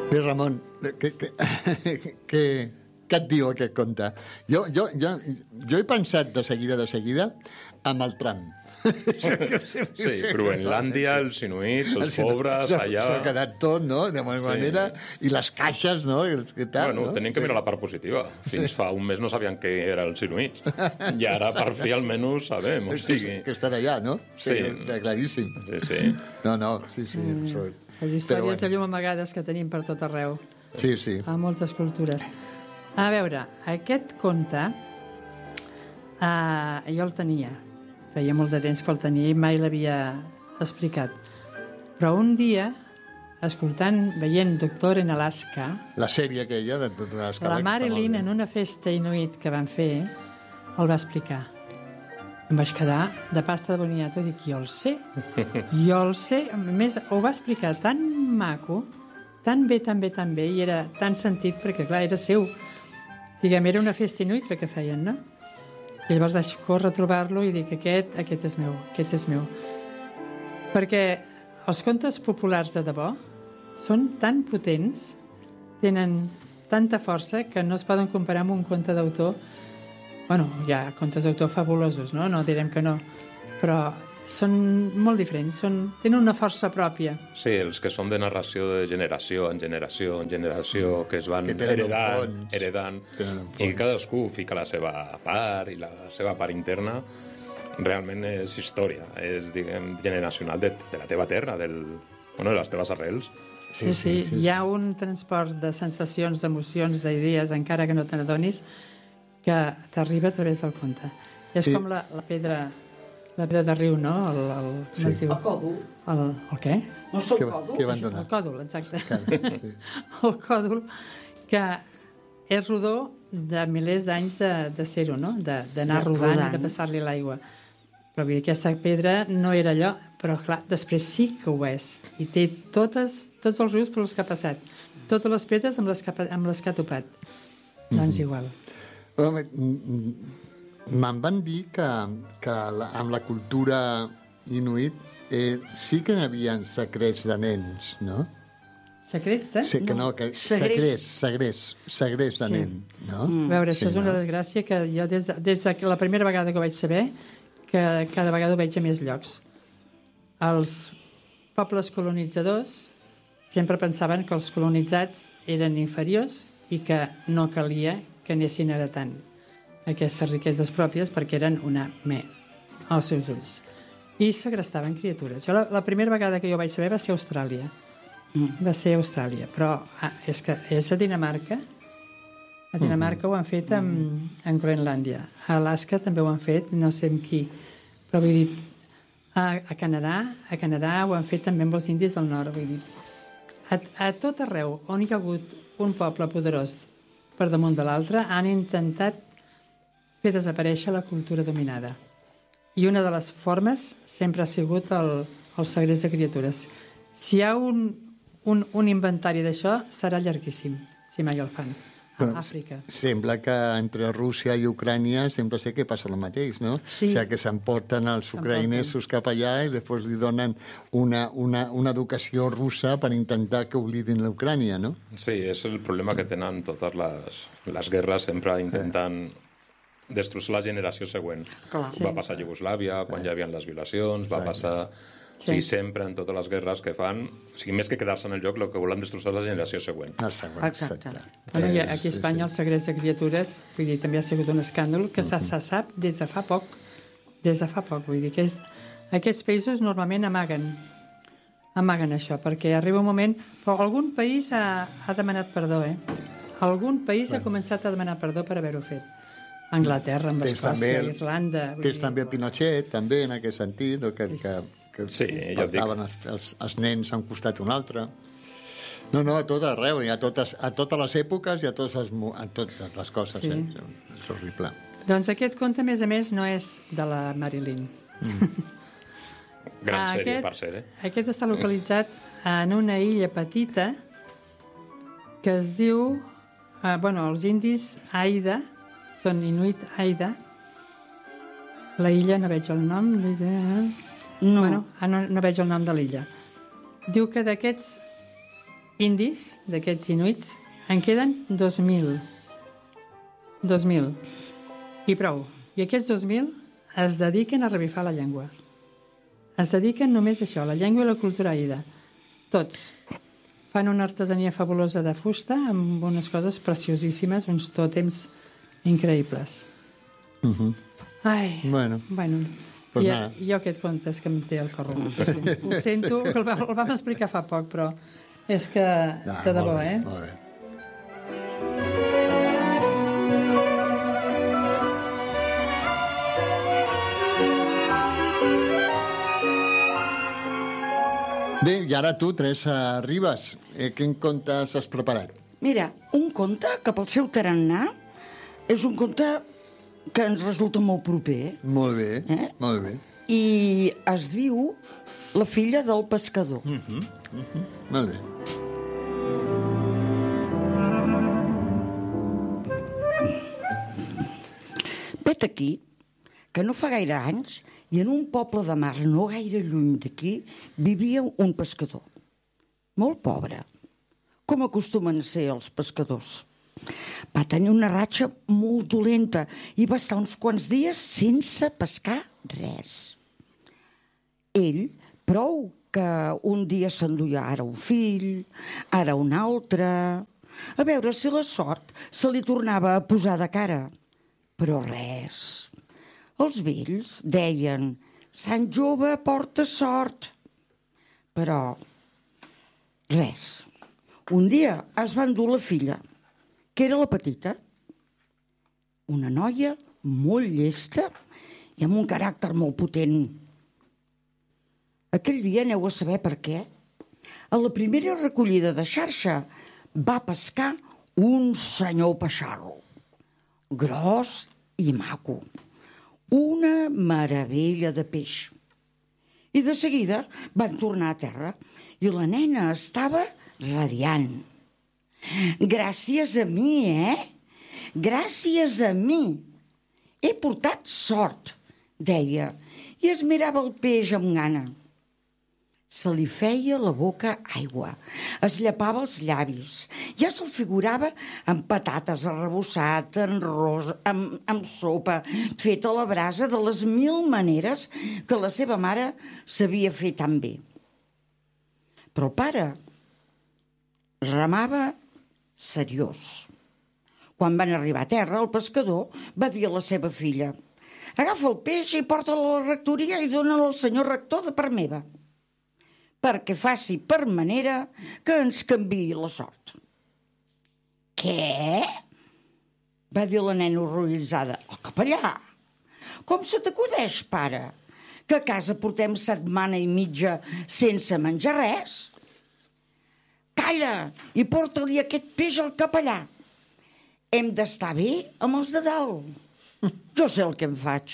Bé, Ramon, què et diu aquest conte? Jo he pensat de seguida amb el tram. Sí, Groenlàndia, els inuits, els pobres, allà... S'ha quedat tot, no?, de manera... I les caixes, no?, i tal, bueno, tenim que mirar la part positiva. Fins fa un mes no sabien què eren els inuits. I ara, per fi, almenys sabem. O sigui... Que estan allà, no? Sí. Claríssim. Sí. No, sí. Les històries de llum amagades que tenim per tot arreu. Sí. A moltes cultures. A veure, aquest conte jo el tenia. Feia molt de temps que el tenia i mai l'havia explicat. Però un dia, veient Doctor en Alaska... La sèrie aquella de Doctor en Alaska... La Marilyn, en una festa inuit que van fer, el va explicar. Em vaig quedar de pasta de boniato i dic, jo el sé. A més, ho va explicar tan maco, tan bé, i era tan sentit, perquè clar, era seu. Diguem, era una festa inuit que feien, no? I llavors vaig córrer a trobar-lo i dic, aquest és meu. Perquè els contes populars de debò són tan potents, tenen tanta força, que no es poden comparar amb un conte d'autor. Bueno, hi ha contes d'autor fabulosos, no? No direm que no. Però són molt diferents, tenen una força pròpia. Sí, els que són de narració de generació en generació, que es van heredant, i cadascú fica la seva part i la seva part interna. Realment és història, és, diguem, generacional de la teva terra, de les teves arrels. Sí. Hi ha un transport de sensacions, d'emocions, d'idees, encara que no te n'adonis, que t'arriba a través del conte. És com la pedra de riu, no? El còdol. El què? No és el còdol? Què van donar? El còdol, exacte. El còdol, que és rodó de milers d'anys de ser-ho, no? D'anar rodant i de passar-li l'aigua. Però vull dir, aquesta pedra no era allò, però clar, després sí que ho és. I té tots els rius per els que ha passat. Totes les pedres amb les que ha topat. Doncs igual. Me'n van dir que amb la cultura inuit sí que n'hi havia secrets de nens, no? Secrets de? Sí, segrets de nen, no? A veure, això és una desgràcia que jo des de la primera vegada que ho vaig saber, que cada vegada ho veig a més llocs. Els pobles colonitzadors sempre pensaven que els colonitzats eren inferiors i que no calia que anessin heretant aquestes riqueses pròpies perquè eren una als seus ulls. I segrestaven criatures. Jo la primera vegada que jo vaig saber va ser a Austràlia. Però és que és a Dinamarca. A Dinamarca ho han fet en Groenlàndia. A Alaska també ho han fet, no sé amb qui. Però vull dir, a Canadà ho han fet també amb els indis del nord. Vull dir, a tot arreu on hi ha hagut un poble poderós per damunt de l'altre han intentat fer desaparèixer la cultura dominada. I una de les formes sempre ha sigut el segrest de criatures. Si hi ha un inventari d'això, serà llarguíssim, si mai el fan. A Àfrica. Sembla que entre Rússia i Ucrània sempre sé que passa el mateix, no? Sí. O sigui, que s'emporten els ucraïnesos cap allà i després li donen una educació russa per intentar que oblidin l'Ucrània, no? Sí, és el problema que tenen totes les guerres, sempre intentant destrossar la generació següent. Va passar a Iugoslàvia, quan hi havia les violacions, va passar... Sí. O sigui, sempre en totes les guerres que fan, o sigui, més que quedar-se en el lloc, el que volen destrossar la generació següent. Exacte. Bueno, i aquí a Espanya el segrest de criatures, vull dir, també ha sigut un escàndol que se sap des de fa poc. Vull dir que aquests països normalment amaguen això, perquè arriba un moment... Però algun país ha demanat perdó, Algun país ha començat a demanar perdó per haver-ho fet. Anglaterra, amb Escòcia, Irlanda... Tens també el Pinochet, també, en aquest sentit, que portaven els nens a un costat un altre. No, a tot arreu, a totes les èpoques i a totes les coses. Sí. És horrible. Doncs aquest conte, a més, no és de la Marilyn. Gran sèrie, per ser, Aquest està localitzat en una illa petita que es diu... els indis Aida, són inuit Aida. La illa, no veig el nom. No. No veig el nom de l'illa. Diu que d'aquests indis, d'aquests inuits, en queden 2.000. 2.000. I prou. I aquests 2.000 es dediquen a revifar la llengua. Es dediquen només a això, la llengua i la cultura aïda. Tots. Fan una artesania fabulosa de fusta amb unes coses preciosíssimes, uns tòtems increïbles. Ai, bueno. Jo aquest conte és que em té el cor ronc. Ho sento, que el vam explicar fa poc, però és que de debò, Molt bé. Bé, i ara tu, Teresa Ribas, quin conte has preparat? Mira, un conte que pel seu tarannà és un conte que ens resulta molt proper. Molt bé, molt bé. I es diu La filla del pescador. Molt bé. Vet aquí que no fa gaire anys i en un poble de mar no gaire lluny d'aquí vivia un pescador. Molt pobre, com acostumen a ser els pescadors. Va tenir una ratxa molt dolenta i va estar uns quants dies sense pescar res. Ell, prou que un dia s'enduia ara un fill, ara un altre, a veure si la sort se li tornava a posar de cara. Però res. Els vells deien «Sant jove porta sort». Però res. Un dia es va endur la filla, que era la petita. Una noia molt llesta i amb un caràcter molt potent. Aquell dia, aneu a saber per què, a la primera recollida de xarxa va pescar un senyor peixarro, gros i maco, una meravella de peix. I de seguida van tornar a terra i la nena estava radiant. Gràcies a mi, Gràcies a mi. He portat sort, deia, i es mirava el peix amb gana. Se li feia la boca aigua, es llepava els llavis, ja se'l figurava amb patates arrebossat, en arròs, amb sopa, feta a la brasa de les 1000 maneres que la seva mare sabia fer tan bé. Però el pare remava seriós. Quan van arribar a terra, el pescador va dir a la seva filla «Agafa el peix i porta'l a la rectoria i dóna'l al senyor rector de part meva, perquè faci per manera que ens canviï la sort». «Què?» va dir la nena horroritzada. «El capellà! Com se t'acudeix, pare, que a casa portem setmana i mitja sense menjar res?» «Calla i porta-li aquest peix al capellà. Hem d'estar bé amb els de dalt. Jo sé el que em faig».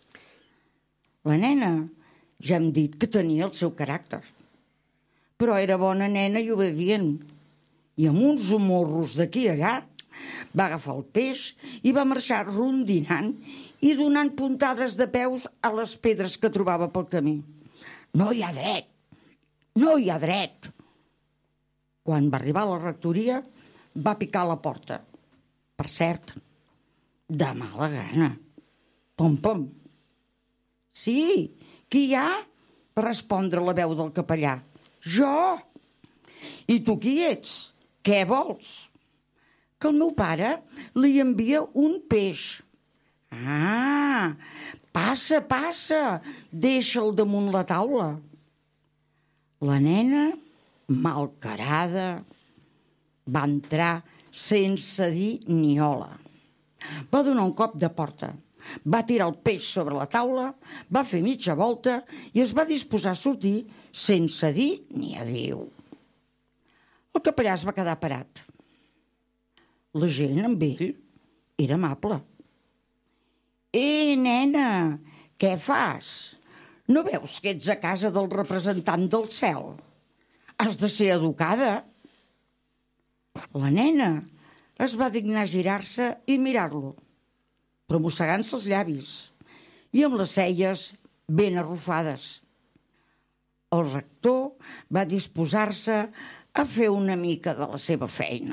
La nena ja hem dit que tenia el seu caràcter, però era bona nena i obedient, i amb uns humorros d'aquí i allà va agafar el peix i va marxar rondinant i donant puntades de peus a les pedres que trobava pel camí. «No hi ha dret! No hi ha dret!» Quan va arribar a la rectoria, va picar a la porta. Per cert, de mala gana. Pom, pom. «Sí, qui hi ha?» va respondre la veu del capellà. «Jo!» «I tu qui ets? Què vols?» «Que el meu pare li envia un peix». «Ah, passa, passa, deixa'l damunt la taula». La nena, malcarada, va entrar sense dir ni hola. Va donar un cop de porta, va tirar el peix sobre la taula, va fer mitja volta i es va disposar a sortir sense dir ni adéu. El capellà es va quedar parat. La gent amb ell era amable. Nena, què fas? No veus que ets a casa del representant del cel? Has de ser educada». La nena es va dignar girar-se i mirar-lo, però mossegant-se els llavis i amb les celles ben arrufades. El rector va disposar-se a fer una mica de la seva feina.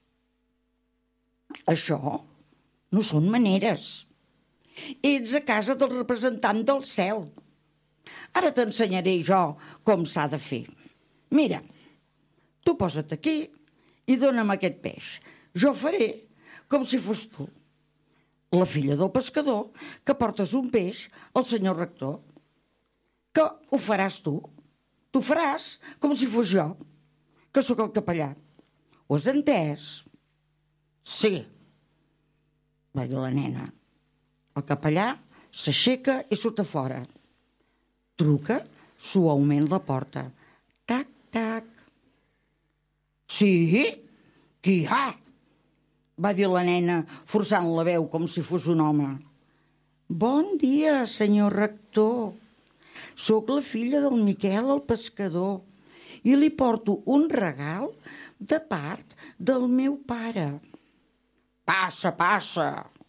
Això no són maneres. Ets a casa del representant del cel. Ara t'ensenyaré jo com s'ha de fer. Mira, tu posa't aquí i dona'm aquest peix. Jo faré com si fos tu, la filla del pescador, que portes un peix al senyor rector. Que ho faràs tu. Tu faràs com si fos jo, que sóc el capellà. Ho has entès? Sí, va dir la nena. El capellà s'aixeca i surt a fora. Truca suaument la porta. Tac, tac. Sí? Qui hi ha? Va dir la nena, forçant la veu com si fos un home. Bon dia, senyor rector. Soc la filla del Miquel, el pescador, i li porto un regal de part del meu pare. Passa, passa.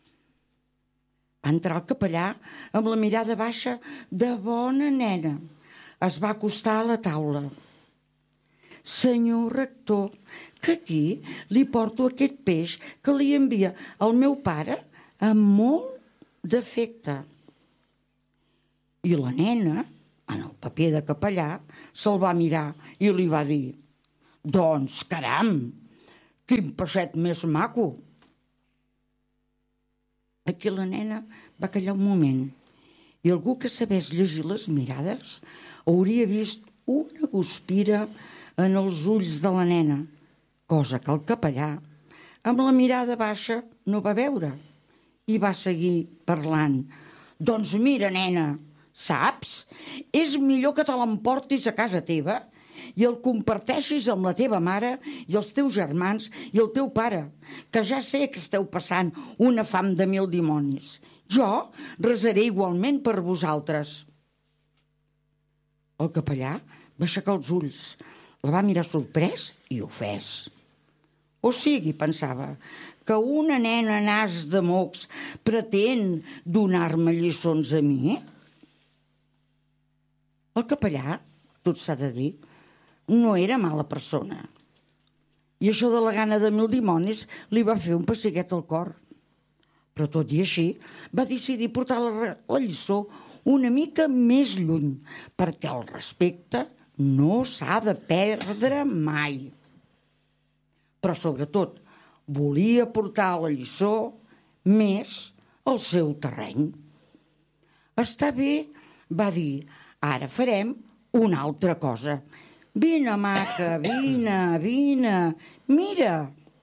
Va entrar el capellà amb la mirada baixa de bona nena. Es va acostar a la taula. Senyor rector, que aquí li porto aquest peix que li envia el meu pare amb molt d'afecte. I la nena, en el paper de capellà, se'l va mirar i li va dir: doncs, caram, quin peixet més maco. Aquí la nena va callar un moment i algú que sabés llegir les mirades hauria vist una guspira en els ulls de la nena, cosa que el capellà, amb la mirada baixa, no va veure i va seguir parlant. Doncs mira, nena, saps? És millor que te l'emportis a casa teva i el comparteixis amb la teva mare i els teus germans i el teu pare, que ja sé que esteu passant una fam de 1000 dimonis. Jo resaré igualment per vosaltres. El capellà va aixecar els ulls, la va mirar sorprès i ofès. O sigui, pensava, que una nena nas de mocs pretén donar-me lliçons a mi? El capellà, tot s'ha de dir, no era mala persona. I això de la gana de 1000 dimonis li va fer un pessiguet al cor. Però tot i així va decidir portar la lliçó una mica més lluny, perquè el respecte no s'ha de perdre mai. Però sobretot volia portar la lliçó més al seu terreny. Està bé, va dir, ara farem una altra cosa. Vine, maca, vine, vine, mira.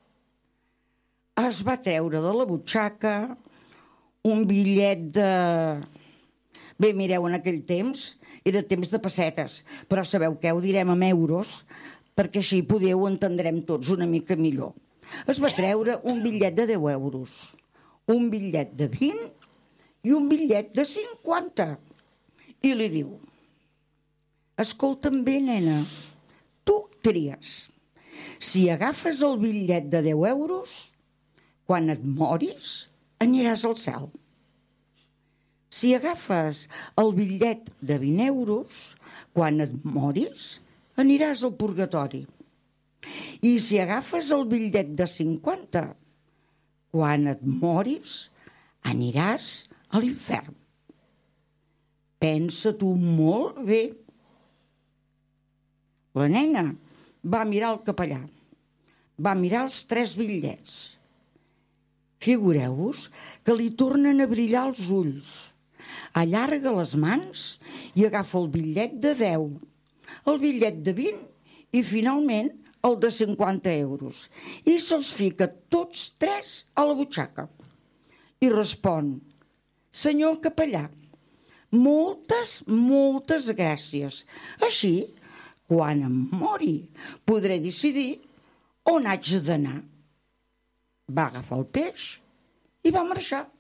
Es va treure de la butxaca un bitllet de... Bé, mireu, en aquell temps era temps de pessetes, però sabeu què? Ho direm en euros, perquè així podeu entendrem tots una mica millor. Es va treure un bitllet de 10 euros, un bitllet de 20 i un bitllet de 50. I li diu: escolta'm bé, nena, tu tries. Si agafes el bitllet de 10 euros, quan et moris, aniràs al cel. Si agafes el bitllet de 20 euros, quan et moris, aniràs al purgatori. I si agafes el bitllet de 50, quan et moris, aniràs a l'infern. Pensa-t'ho molt bé. La nena va mirar el capellà, va mirar els 3 bitllets. Figureu-vos que li tornen a brillar els ulls. Allarga les mans i agafa el bitllet de 10, el bitllet de 20 i finalment el de 50 euros. I se'ls fica tots 3 a la butxaca. I respon: senyor capellà, moltes, moltes gràcies. Així, quan em mori, podré decidir on haig d'anar. Va agafar el peix i va marxar.